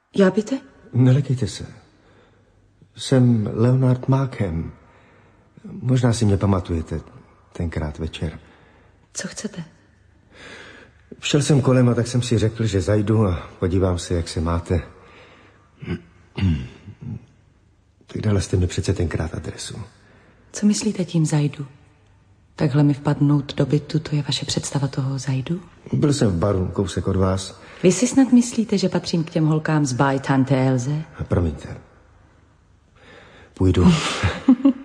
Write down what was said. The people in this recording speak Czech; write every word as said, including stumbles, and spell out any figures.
Já bitte? Nelekejte se. Jsem Leonard Markham. Možná si mě pamatujete tenkrát večer. Co chcete? Šel jsem kolem a tak jsem si řekl, že zajdu a podívám se, jak se máte. Tak dala jste mi přece tenkrát adresu. Co myslíte tím zajdu? Takhle mi vpadnout do bytu, to je vaše představa toho zajdu? Byl jsem v baru, kousek od vás. Vy si snad myslíte, že patřím k těm holkám z báj tante Elze? Promiňte. Půjdu.